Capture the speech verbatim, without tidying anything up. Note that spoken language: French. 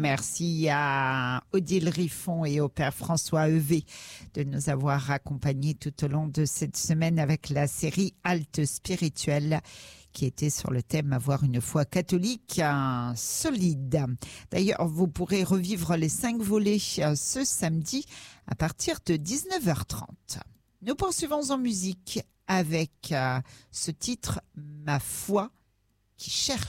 Merci à Odile Riffon et au Père François Heuvé de nous avoir accompagnés tout au long de cette semaine avec la série Halte spirituelle qui était sur le thème avoir une foi catholique euh, solide. D'ailleurs, vous pourrez revivre les cinq volets euh, ce samedi à partir de dix-neuf heures trente. Nous poursuivons en musique avec euh, ce titre « Ma foi qui cherche ».